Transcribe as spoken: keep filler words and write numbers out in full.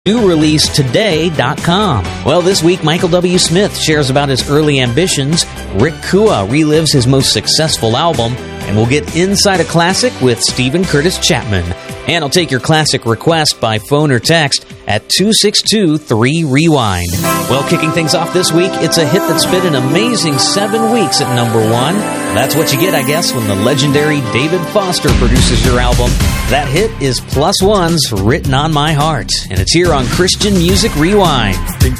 new release today dot com. Well, this week, Michael W. Smith shares about his early ambitions. Rick Kua relives his most successful album. And we'll get inside a classic with Stephen Curtis Chapman. And I'll take your classic request by phone or text at two six two, three, rewind. Well, kicking things off this week, it's a hit that spent an amazing seven weeks at number one. That's what you get, I guess, when the legendary David Foster produces your album. That hit is Plus One's Written on My Heart. And it's here on Christian Music Rewind. Think